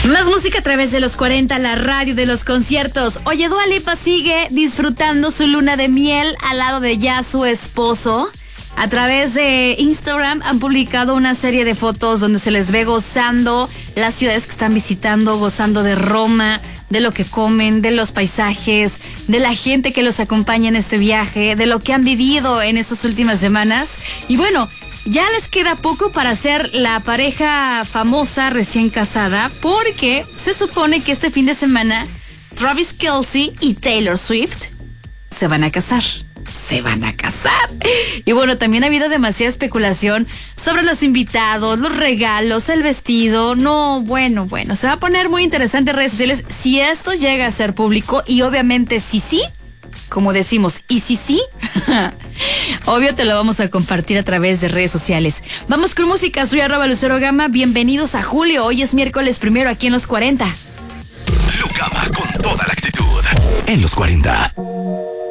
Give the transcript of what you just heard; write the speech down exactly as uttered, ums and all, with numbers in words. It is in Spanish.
Más música a través de los cuarenta, la radio de los conciertos. Oye, Dua Lipa sigue disfrutando su luna de miel al lado de ya su esposo. A través de Instagram han publicado una serie de fotos donde se les ve gozando las ciudades que están visitando, gozando de Roma, de lo que comen, de los paisajes, de la gente que los acompaña en este viaje, de lo que han vivido en estas últimas semanas. Y bueno, ya les queda poco para ser la pareja famosa recién casada, porque se supone que este fin de semana Travis Kelce y Taylor Swift se van a casar. Se van a casar. Y bueno, también ha habido demasiada especulación sobre los invitados, los regalos, el vestido. No, bueno, bueno, se va a poner muy interesante en redes sociales si esto llega a ser público. Y obviamente si sí, como decimos, y si sí, obvio te lo vamos a compartir a través de redes sociales. Vamos con música, soy arroba Lucero Gama. Bienvenidos a julio, hoy es miércoles primero aquí en Los cuarenta. Lucama con toda la actitud en Los cuarenta.